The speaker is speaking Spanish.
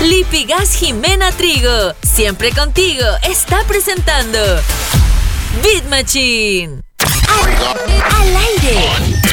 Lipigas Jimena Trigo, siempre contigo, está presentando Beat Machine. Al aire